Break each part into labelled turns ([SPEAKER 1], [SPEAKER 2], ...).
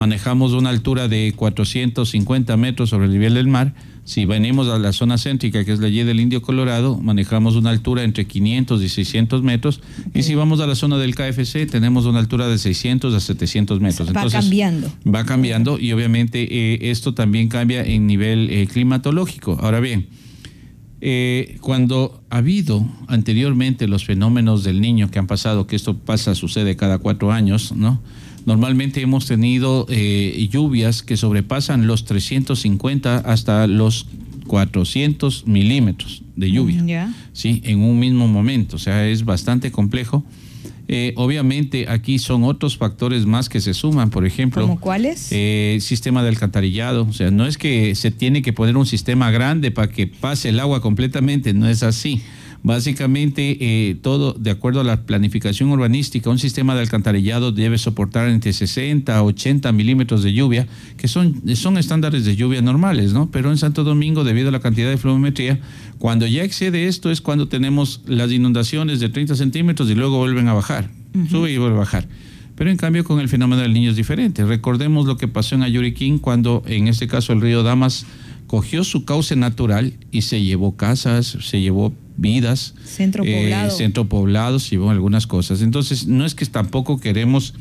[SPEAKER 1] manejamos una altura de 450 metros sobre el nivel del mar. Si venimos a la zona céntrica, que es la Y del Indio Colorado, manejamos una altura entre 500 y 600 metros. Y si vamos a la zona del KFC, tenemos una altura de 600 a 700 metros.
[SPEAKER 2] Entonces, cambiando.
[SPEAKER 1] Va cambiando y obviamente esto también cambia en nivel climatológico. Ahora bien, cuando ha habido anteriormente los fenómenos del Niño que han pasado, que esto sucede cada 4 años, ¿no? Normalmente hemos tenido lluvias que sobrepasan los 350 hasta los 400 milímetros de lluvia, ¿sí? En un mismo momento, o sea, es bastante complejo. Obviamente aquí son otros factores más que se suman, por ejemplo.
[SPEAKER 2] ¿Cómo cuáles?
[SPEAKER 1] Sistema de alcantarillado, o sea, no es que se tiene que poner un sistema grande para que pase el agua completamente, no es así. Básicamente, todo de acuerdo a la planificación urbanística, un sistema de alcantarillado debe soportar entre 60 a 80 milímetros de lluvia, que son estándares de lluvia normales, ¿no? Pero en Santo Domingo, debido a la cantidad de pluviometría, cuando ya excede esto es cuando tenemos las inundaciones de 30 centímetros y luego vuelven a bajar, sube y vuelve a bajar. Pero en cambio con el fenómeno del Niño es diferente. Recordemos lo que pasó en Ayuriquín cuando en este caso el río Damas cogió su cauce natural y se llevó casas, se llevó vidas,
[SPEAKER 2] centro
[SPEAKER 1] poblado, se llevó algunas cosas. Entonces no es que tampoco queremos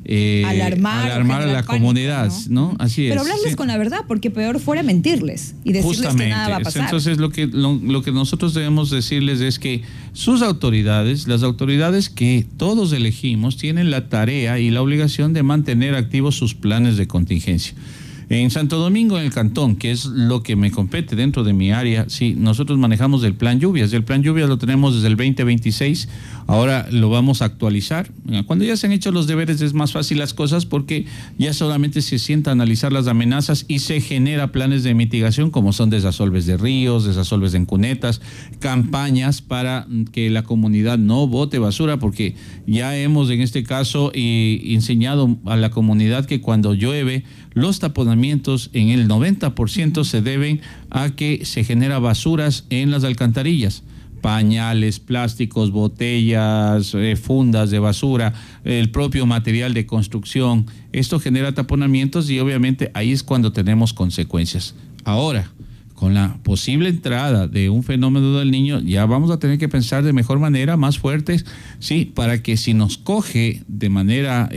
[SPEAKER 1] alarmar a la comunidad, ¿no? Así es.
[SPEAKER 2] Pero hablarles con la verdad, porque peor fuera mentirles y decirles
[SPEAKER 1] justamente
[SPEAKER 2] que nada va a pasar.
[SPEAKER 1] Entonces lo que nosotros debemos decirles es que sus autoridades, las autoridades que todos elegimos, tienen la tarea y la obligación de mantener activos sus planes de contingencia. En Santo Domingo, en el Cantón, que es lo que me compete dentro de mi área, sí, nosotros manejamos el plan lluvias. El plan lluvias lo tenemos desde el 2026, ahora lo vamos a actualizar. Cuando ya se han hecho los deberes es más fácil las cosas porque ya solamente se sienta a analizar las amenazas y se genera planes de mitigación como son desasolves de ríos, desasolves en cunetas, campañas para que la comunidad no bote basura, porque ya hemos en este caso enseñado a la comunidad que cuando llueve los taponamientos en el 90% se deben a que se genera basuras en las alcantarillas. Pañales, plásticos, botellas, fundas de basura, el propio material de construcción. Esto genera taponamientos y obviamente ahí es cuando tenemos consecuencias. Ahora, con la posible entrada de un fenómeno del Niño, ya vamos a tener que pensar de mejor manera, más fuertes, sí, para que si nos coge de manera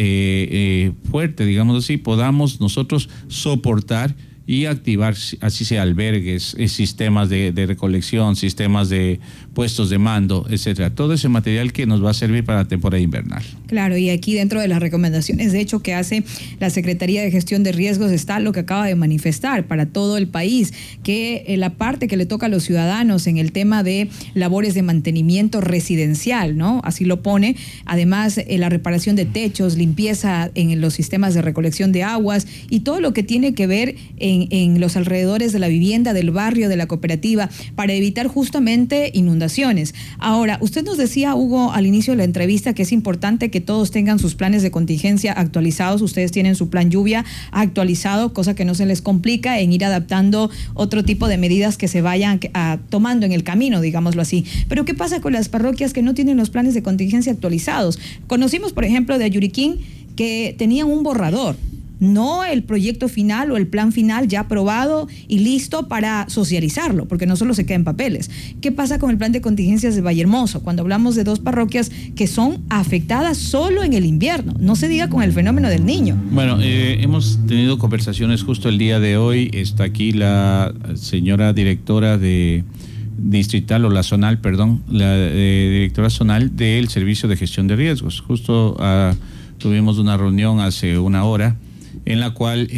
[SPEAKER 1] fuerte, digamos así, podamos nosotros soportar y activar, así sea, albergues, sistemas de recolección, sistemas de puestos de mando, etcétera. Todo ese material que nos va a servir para la temporada invernal.
[SPEAKER 2] Claro, y aquí dentro de las recomendaciones, de hecho, que hace la Secretaría de Gestión de Riesgos está lo que acaba de manifestar para todo el país, que la parte que le toca a los ciudadanos en el tema de labores de mantenimiento residencial, ¿no? Así lo pone. Además, la reparación de techos, limpieza en los sistemas de recolección de aguas y todo lo que tiene que ver en los alrededores de la vivienda, del barrio, de la cooperativa, para evitar justamente inundaciones. Ahora, usted nos decía, Hugo, al inicio de la entrevista que es importante que todos tengan sus planes de contingencia actualizados. Ustedes tienen su plan lluvia actualizado, cosa que no se les complica en ir adaptando otro tipo de medidas que se vayan tomando en el camino, digámoslo así. Pero ¿qué pasa con las parroquias que no tienen los planes de contingencia actualizados? Conocimos, por ejemplo, de Ayuriquín que tenían un borrador, no el proyecto final o el plan final ya aprobado y listo para socializarlo, porque no solo se queda en papeles. ¿Qué pasa con el plan de contingencias de Vallehermoso? Cuando hablamos de 2 parroquias que son afectadas solo en el invierno, no se diga con el fenómeno del Niño.
[SPEAKER 1] Bueno, hemos tenido conversaciones justo el día de hoy. Está aquí la señora directora de distrital o la zonal, perdón, la directora zonal del Servicio de Gestión de Riesgos. Justo tuvimos una reunión hace una hora en la cual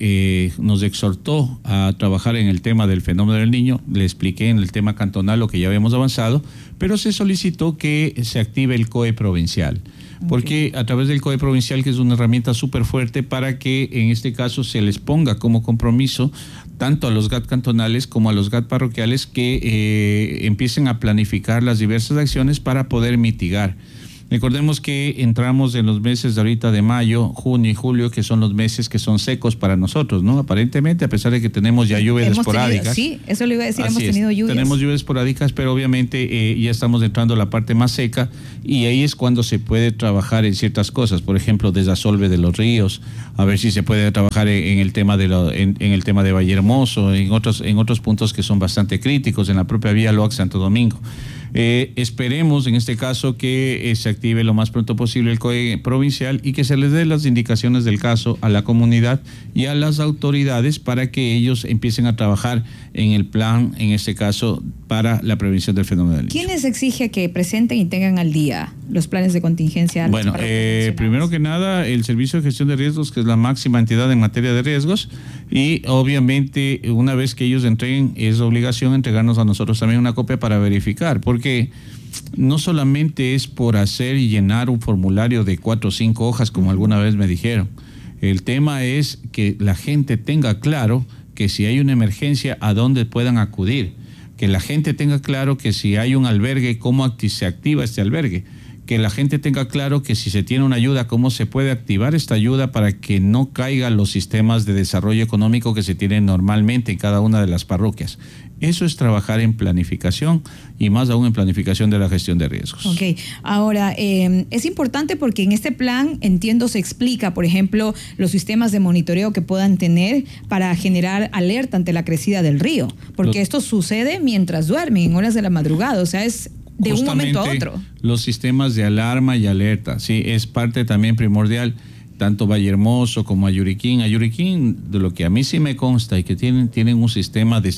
[SPEAKER 1] nos exhortó a trabajar en el tema del fenómeno del Niño. Le expliqué en el tema cantonal lo que ya habíamos avanzado, pero se solicitó que se active el COE provincial, porque a través del COE provincial, que es una herramienta súper fuerte para que en este caso se les ponga como compromiso tanto a los GAT cantonales como a los GAT parroquiales que empiecen a planificar las diversas acciones para poder mitigar. Recordemos que entramos en los meses de ahorita de mayo, junio y julio, que son los meses que son secos para nosotros, ¿no? Aparentemente, a pesar de que tenemos ya lluvias esporádicas.
[SPEAKER 2] Sí, eso le iba a decir, hemos tenido lluvias.
[SPEAKER 1] Tenemos lluvias esporádicas, pero obviamente ya estamos entrando a la parte más seca y ahí es cuando se puede trabajar en ciertas cosas, por ejemplo, desasolve de los ríos, a ver si se puede trabajar en el tema en el tema de Vallehermoso, en otros puntos que son bastante críticos, en la propia vía Loac Santo Domingo. Esperemos en este caso que se active lo más pronto posible el COE provincial y que se les dé las indicaciones del caso a la comunidad y a las autoridades para que ellos empiecen a trabajar en el plan, en este caso, para la prevención del fenómeno del Niño.
[SPEAKER 2] ¿Quién les exige que presenten y tengan al día los planes de contingencia?
[SPEAKER 1] Bueno, primero que nada, el Servicio de Gestión de Riesgos, que es la máxima entidad en materia de riesgos, y obviamente una vez que ellos entreguen, es obligación entregarnos a nosotros también una copia para verificar, porque no solamente es por hacer y llenar un formulario de 4 o 5 hojas, como alguna vez me dijeron. El tema es que la gente tenga claro que si hay una emergencia, a dónde puedan acudir. Que la gente tenga claro que si hay un albergue, cómo se activa este albergue. Que la gente tenga claro que si se tiene una ayuda, cómo se puede activar esta ayuda para que no caigan los sistemas de desarrollo económico que se tienen normalmente en cada una de las parroquias. Eso es trabajar en planificación y más aún en planificación de la gestión de riesgos.
[SPEAKER 2] Ok, ahora es importante porque en este plan, entiendo, se explica, por ejemplo, los sistemas de monitoreo que puedan tener para generar alerta ante la crecida del río, porque esto sucede mientras duermen, en horas de la madrugada, o sea, es de un momento a otro.
[SPEAKER 1] Los sistemas de alarma y alerta, sí, es parte también primordial. Tanto Vallehermoso como Ayuriquín, de lo que a mí sí me consta y que tienen un sistema de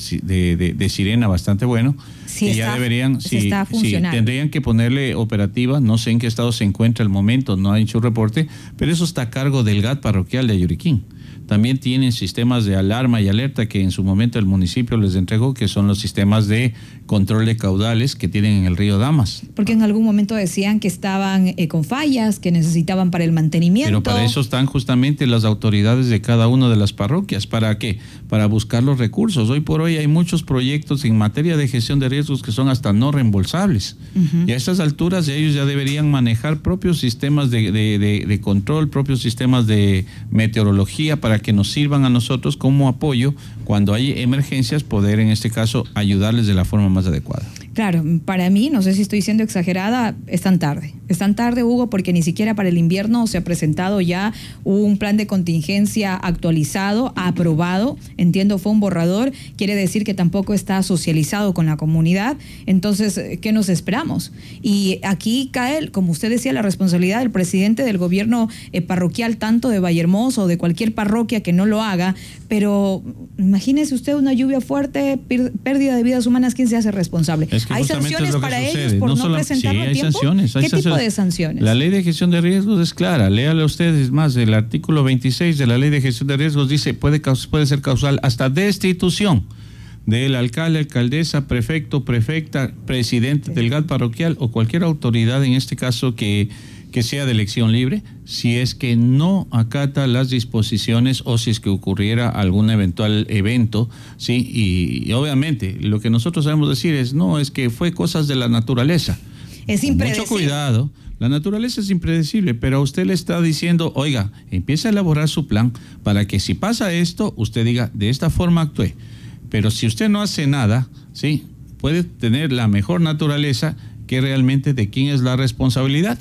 [SPEAKER 1] sirena bastante bueno,
[SPEAKER 2] sí,
[SPEAKER 1] que ya deberían, tendrían que ponerle operativa, no sé en qué estado se encuentra el momento, no ha hecho un reporte, pero eso está a cargo del GAT parroquial de Ayuriquín. También tienen sistemas de alarma y alerta que en su momento el municipio les entregó, que son los sistemas de control de caudales que tienen en el río Damas.
[SPEAKER 2] Porque en algún momento decían que estaban con fallas, que necesitaban para el mantenimiento.
[SPEAKER 1] Pero para eso están justamente las autoridades de cada una de las parroquias. ¿Para qué? Para buscar los recursos. Hoy por hoy hay muchos proyectos en materia de gestión de riesgos que son hasta no reembolsables. Y a estas alturas ellos ya deberían manejar propios sistemas de control, propios sistemas de meteorología para que nos sirvan a nosotros como apoyo cuando hay emergencias, poder en este caso ayudarles de la forma más adecuada.
[SPEAKER 2] Claro, para mí, no sé si estoy siendo exagerada, es tan tarde, Hugo, porque ni siquiera para el invierno se ha presentado ya un plan de contingencia actualizado, aprobado, entiendo fue un borrador, quiere decir que tampoco está socializado con la comunidad, entonces, ¿qué nos esperamos? Y aquí cae, como usted decía, la responsabilidad del presidente del gobierno parroquial, tanto de Vallehermoso o de cualquier parroquia que no lo haga, pero imagínese usted una lluvia fuerte, pérdida de vidas humanas, ¿quién se hace responsable? ¿Hay sanciones para ellos por no presentarlo a tiempo? ¿Qué tipo de sanciones?
[SPEAKER 1] La ley de gestión de riesgos es clara, léale ustedes más, el artículo 26 de la ley de gestión de riesgos dice puede ser causal hasta destitución del alcalde, alcaldesa, prefecto, prefecta, presidente del GAT parroquial o cualquier autoridad, en este caso que sea de elección libre, si es que no acata las disposiciones o si es que ocurriera algún eventual evento, ¿sí? Y obviamente lo que nosotros sabemos decir es que fue cosas de la naturaleza.
[SPEAKER 2] Es impredecible.
[SPEAKER 1] Mucho cuidado, la naturaleza es impredecible, pero usted le está diciendo, oiga, empieza a elaborar su plan para que si pasa esto, usted diga, de esta forma actué. Pero si usted no hace nada, ¿sí? Puede tener la mejor naturaleza que realmente de quién es la responsabilidad.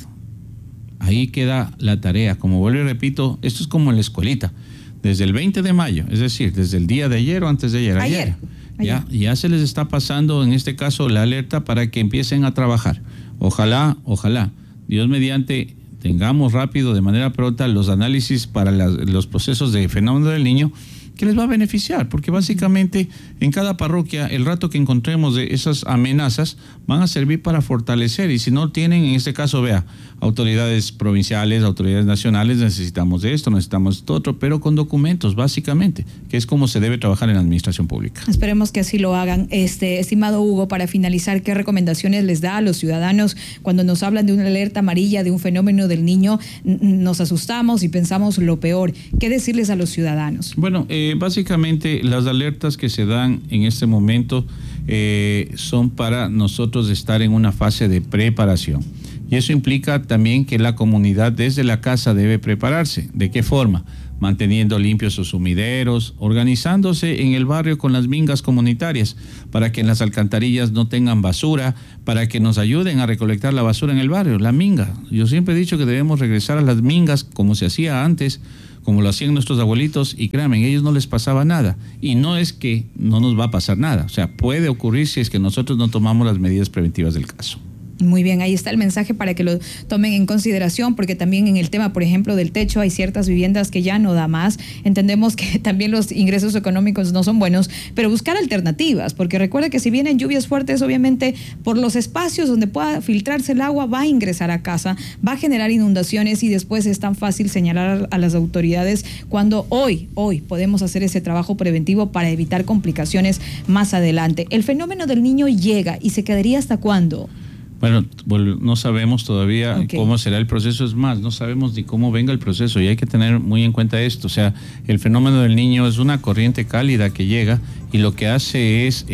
[SPEAKER 1] Ahí queda la tarea. Como vuelvo y repito, esto es como en la escuelita. Desde el 20 de mayo, es decir, desde el día de ayer o antes de ayer. Ya se les está pasando, en este caso, la alerta para que empiecen a trabajar. Ojalá, Dios mediante, tengamos rápido, de manera pronta, los análisis para los procesos de fenómeno del niño que les va a beneficiar, porque básicamente en cada parroquia el rato que encontremos de esas amenazas van a servir para fortalecer, y si no tienen, en este caso, vea, autoridades provinciales, autoridades nacionales, necesitamos de esto, necesitamos de otro, pero con documentos, básicamente, que es como se debe trabajar en la administración pública.
[SPEAKER 2] Esperemos que así lo hagan. Estimado Hugo, para finalizar, ¿qué recomendaciones les da a los ciudadanos cuando nos hablan de una alerta amarilla, de un fenómeno del niño? Nos asustamos y pensamos lo peor. ¿Qué decirles a los ciudadanos?
[SPEAKER 1] Bueno, básicamente las alertas que se dan en este momento son para nosotros estar en una fase de preparación. Y eso implica también que la comunidad desde la casa debe prepararse. ¿De qué forma? Manteniendo limpios sus sumideros, organizándose en el barrio con las mingas comunitarias para que en las alcantarillas no tengan basura, para que nos ayuden a recolectar la basura en el barrio, la minga. Yo siempre he dicho que debemos regresar a las mingas como se hacía antes, como lo hacían nuestros abuelitos, y créanme, a ellos no les pasaba nada. Y no es que no nos va a pasar nada, o sea, puede ocurrir si es que nosotros no tomamos las medidas preventivas del caso.
[SPEAKER 2] Muy bien, ahí está el mensaje para que lo tomen en consideración, porque también en el tema, por ejemplo, del techo, hay ciertas viviendas que ya no da más. Entendemos que también los ingresos económicos no son buenos, pero buscar alternativas, porque recuerda que si vienen lluvias fuertes, obviamente por los espacios donde pueda filtrarse el agua va a ingresar a casa, va a generar inundaciones, y después es tan fácil señalar a las autoridades cuando hoy podemos hacer ese trabajo preventivo para evitar complicaciones más adelante. El fenómeno del Niño llega y se quedaría ¿hasta cuándo?
[SPEAKER 1] Bueno, no sabemos todavía cómo será el proceso, es más, no sabemos ni cómo venga el proceso, y hay que tener muy en cuenta esto. O sea, el fenómeno del Niño es una corriente cálida que llega y lo que hace es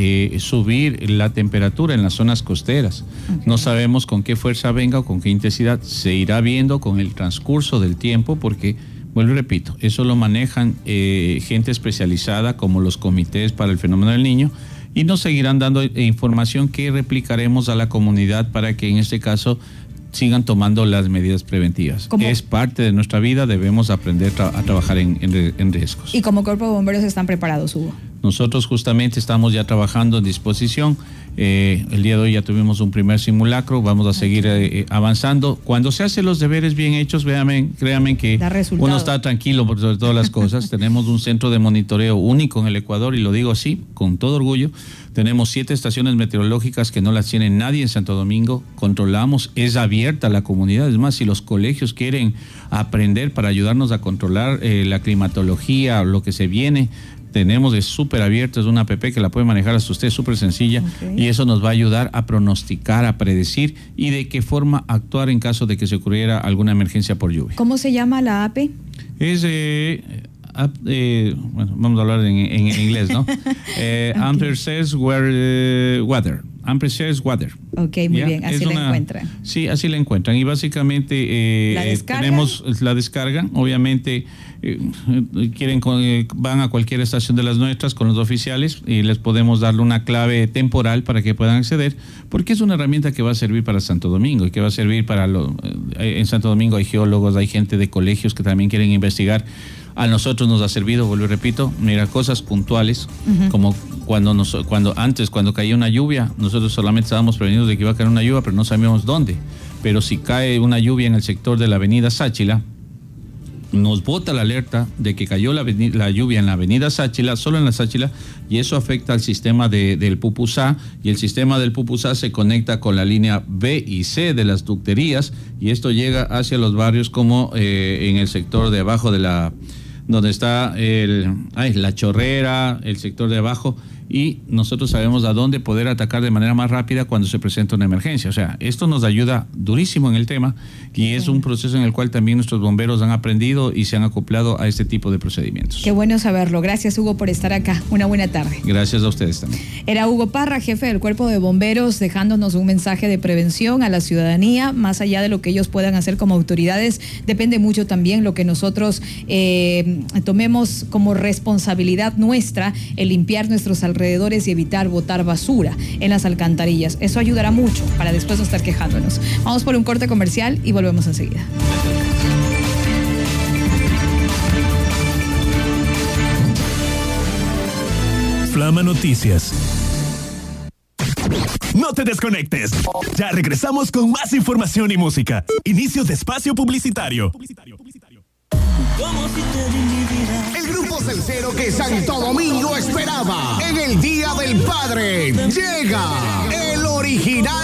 [SPEAKER 1] subir la temperatura en las zonas costeras. No sabemos con qué fuerza venga o con qué intensidad, se irá viendo con el transcurso del tiempo, porque, vuelvo y repito, eso lo manejan gente especializada como los comités para el fenómeno del Niño, y nos seguirán dando información que replicaremos a la comunidad para que en este caso sigan tomando las medidas preventivas. Es parte de nuestra vida, debemos aprender a trabajar en riesgos.
[SPEAKER 2] ¿Y como Cuerpo de Bomberos están preparados, Hugo?
[SPEAKER 1] Nosotros justamente estamos ya trabajando en disposición. El día de hoy ya tuvimos un primer simulacro, vamos a seguir avanzando. Cuando se hacen los deberes bien hechos, créanme que uno está tranquilo por sobre todas las cosas. Tenemos un centro de monitoreo único en el Ecuador, y lo digo así, con todo orgullo. Tenemos 7 estaciones meteorológicas que no las tiene nadie en Santo Domingo. Controlamos, es abierta a la comunidad. Es más, si los colegios quieren aprender para ayudarnos a controlar la climatología, lo que se viene, tenemos, es súper abierto, es una app que la puede manejar hasta usted, súper sencilla, y eso nos va a ayudar a pronosticar, a predecir y de qué forma actuar en caso de que se ocurriera alguna emergencia por lluvia.
[SPEAKER 2] ¿Cómo se llama la app?
[SPEAKER 1] Es, bueno, vamos a hablar en inglés, ¿no? Amper Says Weather. Amper Says Weather.
[SPEAKER 2] Ok, muy bien, así la encuentran.
[SPEAKER 1] Sí, así la encuentran, y básicamente tenemos la descarga, obviamente. Van a cualquier estación de las nuestras con los oficiales y les podemos darle una clave temporal para que puedan acceder, porque es una herramienta que va a servir para Santo Domingo y que va a servir para en Santo Domingo hay geólogos, hay gente de colegios que también quieren investigar. A nosotros nos ha servido, vuelvo y repito, mira, cosas puntuales, como cuando caía una lluvia, nosotros solamente estábamos prevenidos de que iba a caer una lluvia, pero no sabíamos dónde. Pero si cae una lluvia en el sector de la avenida Sáchila, nos bota la alerta de que cayó la lluvia en la avenida Sáchila, solo en la Sáchila, y eso afecta al sistema del Pupusá, y el sistema del Pupusá se conecta con la línea B y C de las ducterías, y esto llega hacia los barrios como en el sector de abajo donde está la Chorrera, el sector de abajo, y nosotros sabemos a dónde poder atacar de manera más rápida cuando se presenta una emergencia. O sea, esto nos ayuda durísimo en el tema, y es un proceso en el cual también nuestros bomberos han aprendido y se han acoplado a este tipo de procedimientos.
[SPEAKER 2] Qué bueno saberlo. Gracias, Hugo, por estar acá. Una buena tarde.
[SPEAKER 1] Gracias a ustedes también.
[SPEAKER 2] Era Hugo Parra, jefe del Cuerpo de Bomberos, dejándonos un mensaje de prevención a la ciudadanía. Más allá de lo que ellos puedan hacer como autoridades, depende mucho también lo que nosotros tomemos como responsabilidad nuestra, el limpiar nuestros alrededores y evitar botar basura en las alcantarillas. Eso ayudará mucho para después no estar quejándonos. Vamos por un corte comercial y volvemos enseguida.
[SPEAKER 3] Flama Noticias. No te desconectes. Ya regresamos con más información y música. Inicio de espacio publicitario.
[SPEAKER 4] El grupo salsero que Santo Domingo esperaba en el Día del Padre llega el original